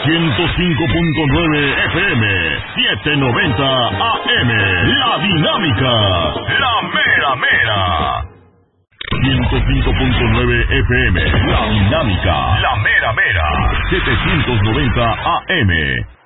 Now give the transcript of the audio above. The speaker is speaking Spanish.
105.9 FM, 790 AM, La Dinámica, la mera mera. 105.9 FM, La Dinámica, la mera mera, 790 AM.